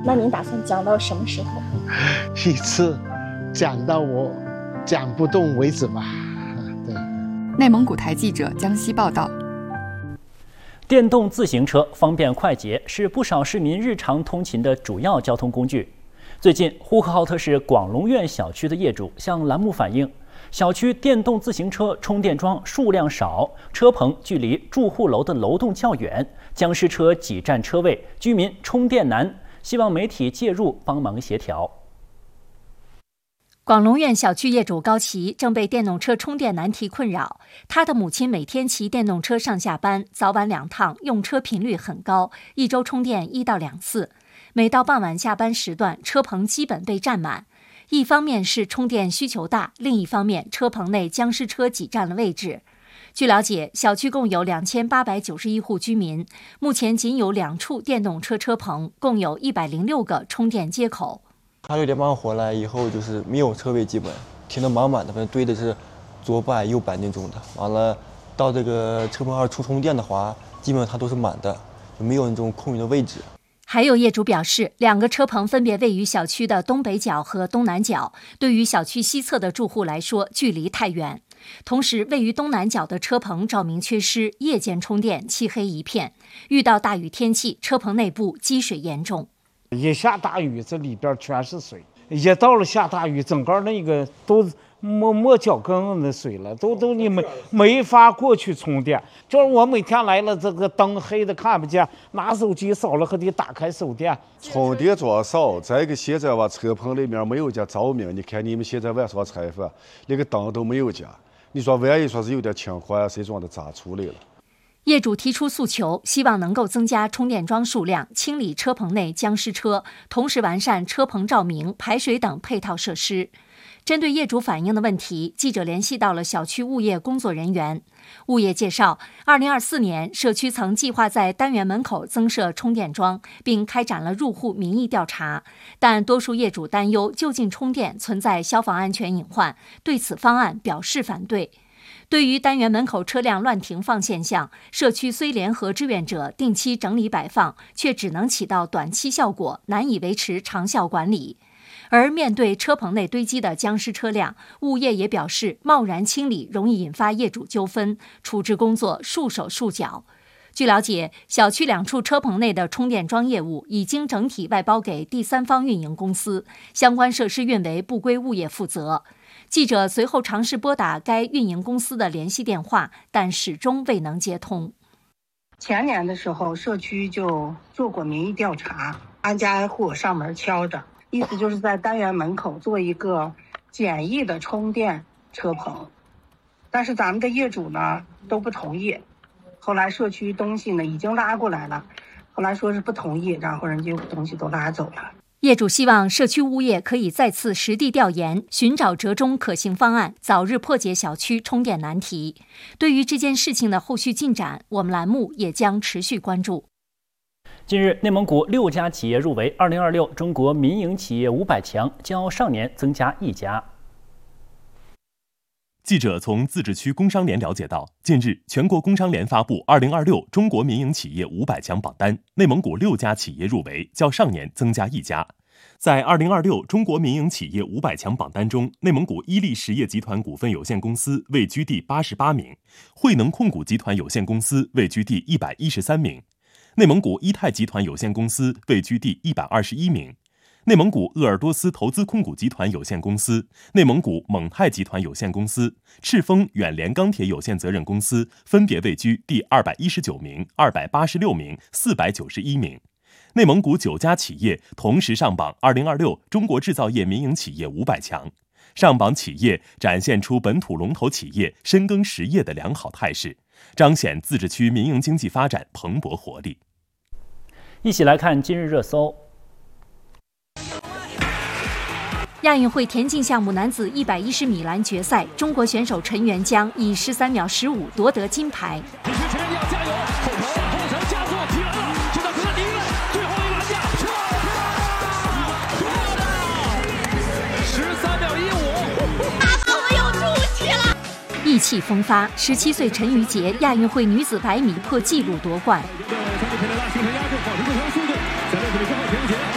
那您打算讲到什么时候？ 一直讲到我讲不动为止吧。对。 内蒙古台记者江西报道。 电动自行车方便快捷，是不少市民日常通勤的主要交通工具。最近，呼和浩特市广龙院小区的业主向栏目反映，小区电动自行车充电桩数量少，车棚距离住户楼的楼栋较远，僵尸车挤占车位，居民充电难，希望媒体介入帮忙协调。 广龙院小区业主高奇正被电动车充电难题困扰。他的母亲每天骑电动车上下班，早晚2趟，用车频率很高，一周充电1到2次。每到傍晚下班时段，车棚基本被占满。一方面是充电需求大，另一方面车棚内僵尸车挤占了位置。据了解，小区共有2891户居民，目前仅有2处电动车车棚，共有106个充电接口。 他6点半回来以后，就是没有车位，基本停得满满的，反正堆的是左板右板那种的。完了，到这个车棚上充电的话，基本上它都是满的，就没有那种空余的位置。 还有业主表示，2个车棚分别位于小区的东北角和东南角，对于小区西侧的住户来说，距离太远。同时，位于东南角的车棚照明缺失，夜间充电漆黑一片。遇到大雨天气，车棚内部积水严重。 一下大雨，这里边全是水；一到了下大雨，整个那个都没脚跟子的水了，都你没法过去充电。就是我每天来了，这个灯黑的看不见，拿手机扫了还得打开手电。 充电桩少，再一个现在吧，车棚里面没有加照明。你看你们现在晚上采访，那个灯都没有加。你说万一说是有点情况，谁装的咋处理了？ 业主提出诉求，希望能够增加充电桩数量，清理车棚内僵尸车，同时完善车棚照明、排水等配套设施。针对业主反映的问题，记者联系到了小区物业工作人员。物业介绍，2024年社区曾计划在单元门口增设充电桩，并开展了入户民意调查，但多数业主担忧就近充电存在消防安全隐患，对此方案表示反对。对于单元门口车辆乱停放现象，社区虽联合志愿者定期整理摆放，却只能起到短期效果，难以维持长效管理。而面对车棚内堆积的僵尸车辆，物业也表示，贸然清理容易引发业主纠纷，处置工作束手束脚。据了解，小区2处车棚内的充电桩业务已经整体外包给第三方运营公司，相关设施运维不归物业负责。记者随后尝试拨打该运营公司的联系电话，但始终未能接通。 前年的时候，社区就做过民意调查，挨家挨户上门敲着，意思就是在单元门口做一个简易的充电车棚，但是咱们的业主呢都不同意。后来社区东西呢已经拉过来了，后来说是不同意，然后人家东西都拉走了。 业主希望社区物业可以再次实地调研，寻找折中可行方案，早日破解小区充电难题。对于这件事情的后续进展，我们栏目也将持续关注。 近日，内蒙古6家企业入围2026中国民营企业500强，较上年增加1家。 记者从自治区工商联了解到，近日全国工商联发布2026中国民营企业500强榜单，内蒙古6家企业入围，较上年增加1家。在2026中国民营企业500强榜单中，内蒙古伊利实业集团股份有限公司位居第88名，汇能控股集团有限公司位居第113名，内蒙古伊泰集团有限公司位居第121名。内蒙古鄂尔多斯投资控股集团有限公司、内蒙古蒙泰集团有限公司、赤峰远联钢铁有限责任公司分别位居第219名、286名、491名。内蒙古9家企业同时上榜2026中国制造业民营企业500强。上榜企业展现出本土龙头企业深耕实业的良好态势，彰显自治区民营经济发展蓬勃活力。 一起来看今日热搜。 亚运会田径项目男子110米栏决赛，中国选手陈元江以13秒15夺得金牌。意气风发，17岁陈瑜婕亚运会女子100米破纪录夺冠。